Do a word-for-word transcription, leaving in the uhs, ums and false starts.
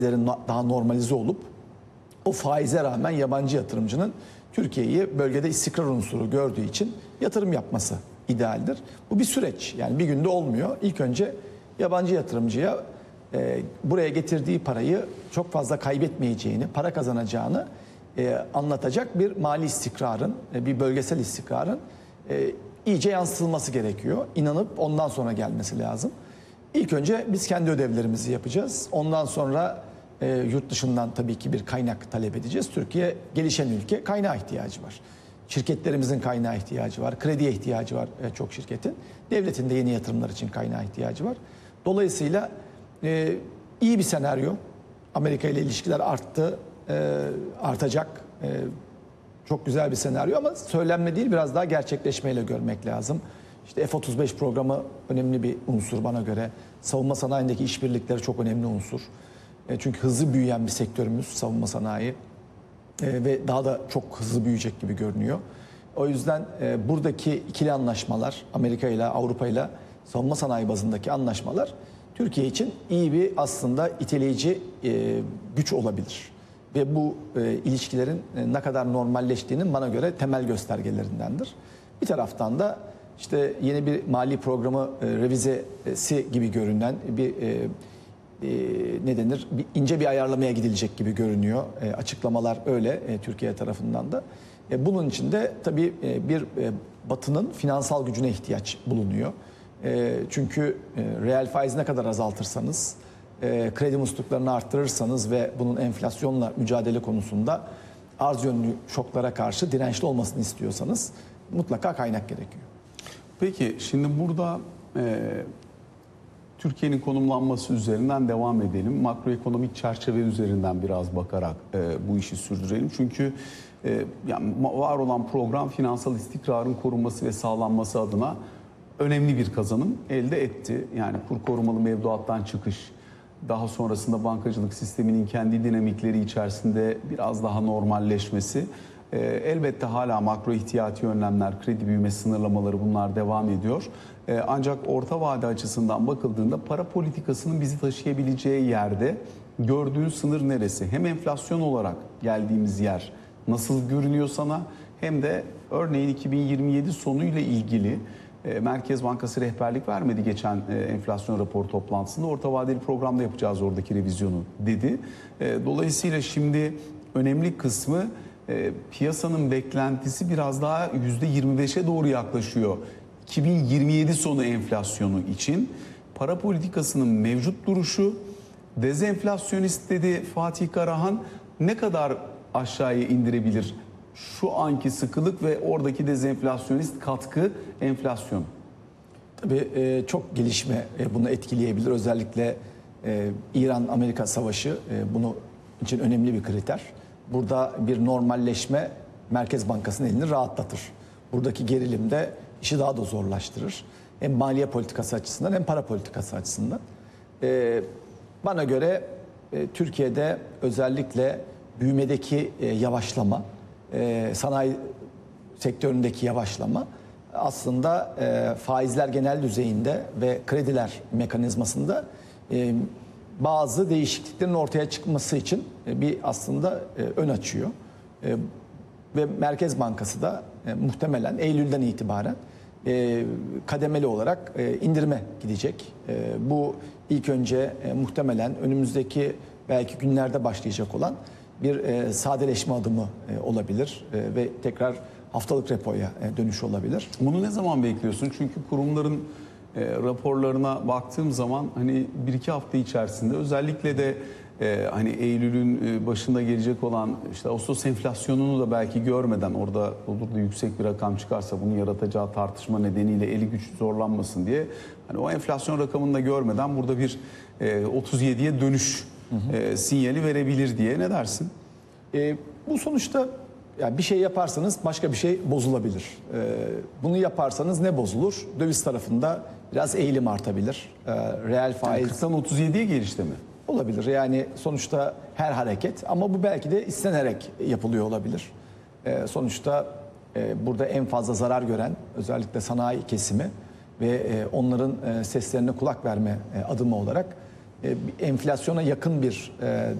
daha normalize olup o faize rağmen yabancı yatırımcının Türkiye'yi bölgede istikrar unsuru gördüğü için yatırım yapması idealdir. Bu bir süreç, yani bir günde olmuyor. İlk önce yabancı yatırımcıya e, buraya getirdiği parayı çok fazla kaybetmeyeceğini, para kazanacağını e, anlatacak bir mali istikrarın, e, bir bölgesel istikrarın e, iyice yansıtılması gerekiyor. İnanıp ondan sonra gelmesi lazım. İlk önce biz kendi ödevlerimizi yapacağız. Ondan sonra e, yurt dışından tabii ki bir kaynak talep edeceğiz. Türkiye gelişen ülke, kaynağa ihtiyacı var. Şirketlerimizin kaynağa ihtiyacı var. Krediye ihtiyacı var e, çok şirketin. Devletin de yeni yatırımlar için kaynağa ihtiyacı var. Dolayısıyla e, iyi bir senaryo. Amerika ile ilişkiler arttı, e, artacak. E, çok güzel bir senaryo ama söylenme değil, biraz daha gerçekleşmeyle görmek lazım. İşte F otuz beş programı önemli bir unsur bana göre. Savunma sanayindeki işbirlikleri çok önemli unsur. E, çünkü hızlı büyüyen bir sektörümüz savunma sanayi. E, ve daha da çok hızlı büyüyecek gibi görünüyor. O yüzden e, buradaki ikili anlaşmalar, Amerika ile Avrupa ile savunma sanayi bazındaki anlaşmalar Türkiye için iyi bir aslında iteleyici e, güç olabilir. Ve bu e, ilişkilerin e, ne kadar normalleştiğinin bana göre temel göstergelerindendir. Bir taraftan da işte yeni bir mali programı e, revizesi gibi görünen bir e, e, ne denir, bir, ince bir ayarlamaya gidilecek gibi görünüyor. E, açıklamalar öyle e, Türkiye tarafından da. E, bunun için de tabii e, bir e, Batı'nın finansal gücüne ihtiyaç bulunuyor. E, çünkü e, reel faiz ne kadar azaltırsanız, e, kredi musluklarını arttırırsanız ve bunun enflasyonla mücadele konusunda arz yönlü şoklara karşı dirençli olmasını istiyorsanız mutlaka kaynak gerekiyor. Peki şimdi burada e, Türkiye'nin konumlanması üzerinden devam edelim. Makroekonomik çerçeve üzerinden biraz bakarak e, bu işi sürdürelim. Çünkü e, yani var olan program finansal istikrarın korunması ve sağlanması adına önemli bir kazanım elde etti. Yani kur korumalı mevduattan çıkış, daha sonrasında bankacılık sisteminin kendi dinamikleri içerisinde biraz daha normalleşmesi. Ee, elbette hala makro ihtiyati önlemler, kredi büyüme sınırlamaları bunlar devam ediyor. Ee, ancak orta vade açısından bakıldığında para politikasının bizi taşıyabileceği yerde gördüğün sınır neresi? Hem enflasyon olarak geldiğimiz yer nasıl görünüyor sana, hem de örneğin iki bin yirmi yedi sonuyla ilgili Merkez Bankası rehberlik vermedi geçen enflasyon raporu toplantısında. Orta vadeli programda yapacağız oradaki revizyonu dedi. Dolayısıyla şimdi önemli kısmı piyasanın beklentisi biraz daha yüzde yirmi beşe doğru yaklaşıyor. iki bin yirmi yedi sonu enflasyonu için para politikasının mevcut duruşu, dezenflasyonist dedi Fatih Karahan, ne kadar aşağıya indirebilir şu anki sıkılık ve oradaki dezenflasyonist katkı enflasyon? Tabii e, çok gelişme e, bunu etkileyebilir. Özellikle e, İran-Amerika savaşı e, bunu için önemli bir kriter. Burada bir normalleşme Merkez Bankası'nın elini rahatlatır. Buradaki gerilim de işi daha da zorlaştırır. Hem maliye politikası açısından hem para politikası açısından. E, bana göre e, Türkiye'de özellikle büyümedeki e, yavaşlama, e, sanayi sektöründeki yavaşlama aslında e, faizler genel düzeyinde ve krediler mekanizmasında e, bazı değişikliklerin ortaya çıkması için e, bir aslında e, ön açıyor. E, ve Merkez Bankası da e, muhtemelen Eylül'den itibaren e, kademeli olarak e, indirime gidecek. E, bu ilk önce e, muhtemelen önümüzdeki belki günlerde başlayacak olan bir e, sadeleşme adımı e, olabilir e, ve tekrar haftalık repoya e, dönüş olabilir. Bunu ne zaman bekliyorsun? Çünkü kurumların e, raporlarına baktığım zaman hani bir iki hafta içerisinde özellikle de e, hani Eylül'ün e, başında gelecek olan işte Ağustos enflasyonunu da belki görmeden, orada olur da yüksek bir rakam çıkarsa bunun yaratacağı tartışma nedeniyle eli güç zorlanmasın diye hani o enflasyon rakamını da görmeden burada bir e, otuz yediye dönüş Hı hı. E, sinyali verebilir diye ne dersin? E, bu sonuçta yani bir şey yaparsanız başka bir şey bozulabilir. E, bunu yaparsanız ne bozulur? Döviz tarafında biraz eğilim artabilir. E, reel faiz... Yani kırktan otuz yediye gelişte mi? Olabilir. Yani sonuçta her hareket, ama bu belki de istenerek yapılıyor olabilir. E, sonuçta e, burada en fazla zarar gören özellikle sanayi kesimi ve e, onların e, seslerine kulak verme e, adımı olarak enflasyona yakın bir